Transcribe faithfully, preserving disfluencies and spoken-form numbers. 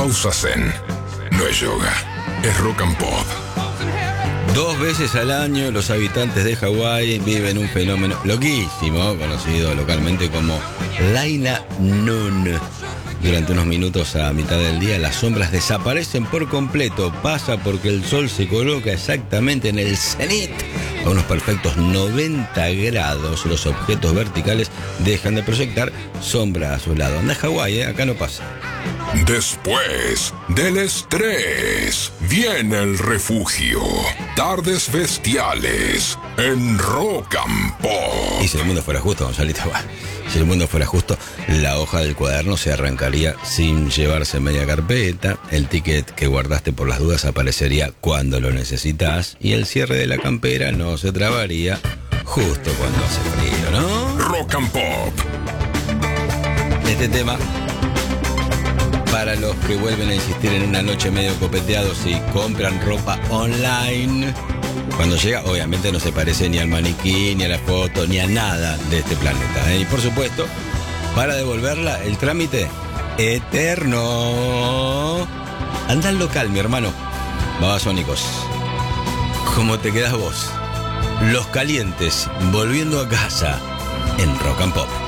pausa zen. No es yoga, es rock and pop. Dos veces al año los habitantes de Hawái viven un fenómeno loquísimo, conocido localmente como Laina Nun. Durante unos minutos a mitad del día las sombras desaparecen por completo. Pasa porque el sol se coloca exactamente en el cenit. A unos perfectos noventa grados los objetos verticales dejan de proyectar sombra a su lado. Anda a Hawái, ¿eh? Acá no pasa. Después del estrés viene el refugio. Tardes bestiales en Rock and Pop. Y si el mundo fuera justo, Gonzalito, bueno, si el mundo fuera justo, la hoja del cuaderno se arrancaría sin llevarse media carpeta, el ticket que guardaste por las dudas aparecería cuando lo necesitas y el cierre de la campera no se trabaría justo cuando hace frío, ¿no? Rock and Pop. Este tema, para los que vuelven a insistir en una noche medio copeteados y compran ropa online, cuando llega obviamente no se parece ni al maniquí, ni a la foto, ni a nada de este planeta, ¿eh? Y por supuesto, para devolverla, el trámite eterno. Anda al local, mi hermano. Babasónicos, ¿cómo te quedas vos? Los Calientes, volviendo a casa en Rock and Pop.